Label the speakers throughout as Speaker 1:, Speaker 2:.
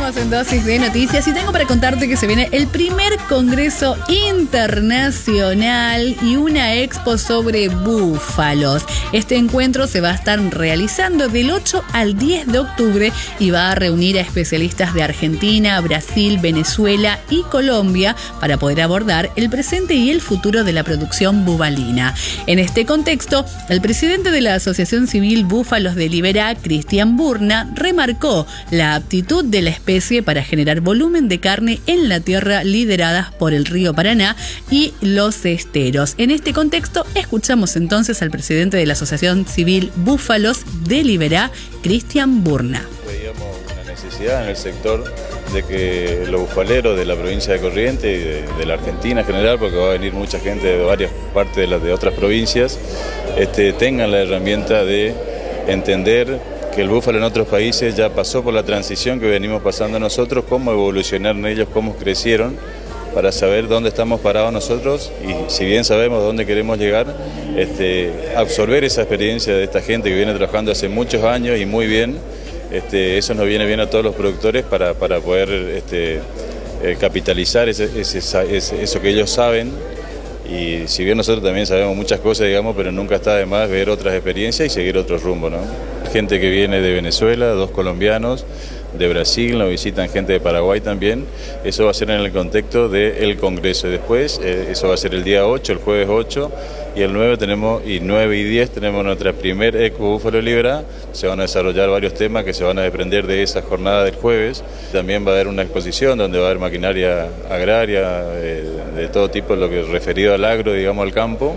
Speaker 1: Seguimos en Dosis de Noticias y tengo para contarte que se viene el primer Congreso Internacional y una expo sobre búfalos. Este encuentro se va a estar realizando del 8 al 10 de octubre y va a reunir a especialistas de Argentina, Brasil, Venezuela y Colombia para poder abordar el presente y el futuro de la producción bubalina. En este contexto, el presidente de la Asociación Civil Búfalos de Liberá, Cristian Burna, remarcó la aptitud de la especie para generar volumen de carne en la tierra lideradas por el río Paraná y los esteros. En este contexto, escuchamos entonces al presidente de la Asociación Civil Búfalos de Liberá, Cristian Burna.
Speaker 2: Veíamos una necesidad en el sector de que los bufaleros de la provincia de Corrientes y de la Argentina en general, porque va a venir mucha gente de varias partes de otras provincias, tengan la herramienta de entender que el búfalo en otros países ya pasó por la transición que venimos pasando nosotros, cómo evolucionaron ellos, cómo crecieron, para saber dónde estamos parados nosotros y si bien sabemos dónde queremos llegar, absorber esa experiencia de esta gente que viene trabajando hace muchos años y muy bien. Eso nos viene bien a todos los productores para poder capitalizar eso que ellos saben. Y si bien nosotros también sabemos muchas cosas, digamos, pero nunca está de más ver otras experiencias y seguir otro rumbo, ¿no? Gente que viene de Venezuela, 2 colombianos, de Brasil, nos visitan gente de Paraguay también. Eso va a ser en el contexto del Congreso. Y después, eso va a ser el día 8, el jueves 8, y el 9 y 10 tenemos nuestra primer Expo Búfalo Liberá. Se van a desarrollar varios temas que se van a desprender de esa jornada del jueves. También va a haber una exposición donde va a haber maquinaria agraria, de todo tipo, lo que es referido al agro, digamos, al campo.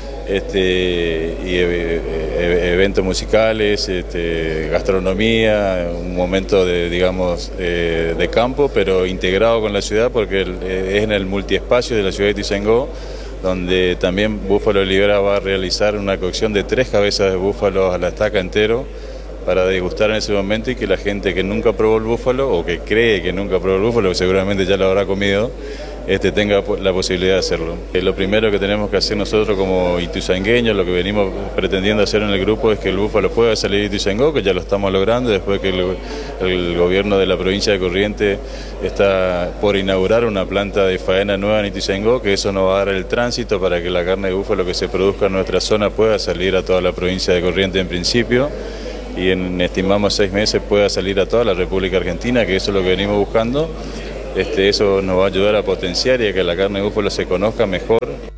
Speaker 2: Y eventos musicales, gastronomía, un momento de campo, pero integrado con la ciudad, porque es en el multiespacio de la ciudad de Ituzaingó, donde también Búfalo Liberá va a realizar una cocción de 3 cabezas de búfalo a la estaca entero para degustar en ese momento, y que la gente que nunca probó el búfalo o que cree que nunca probó el búfalo, que seguramente ya lo habrá comido, tenga la posibilidad de hacerlo. Lo primero que tenemos que hacer nosotros como ituzaingueños, lo que venimos pretendiendo hacer en el grupo, es que el búfalo pueda salir de Ituzaingó, que ya lo estamos logrando, después que el gobierno de la provincia de Corrientes está por inaugurar una planta de faena nueva en Ituzaingó, que eso nos va a dar el tránsito para que la carne de búfalo que se produzca en nuestra zona pueda salir a toda la provincia de Corrientes en principio, y estimamos 6 meses pueda salir a toda la República Argentina, que eso es lo que venimos buscando. Eso nos va a ayudar a potenciar y a que la carne de búfalo se conozca mejor.